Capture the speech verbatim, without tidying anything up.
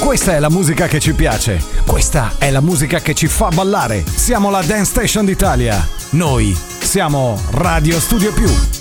Questa è la musica che ci piace, questa è la musica che ci fa ballare. Siamo la Dance Station d'Italia. Noi siamo Radio Studio Più.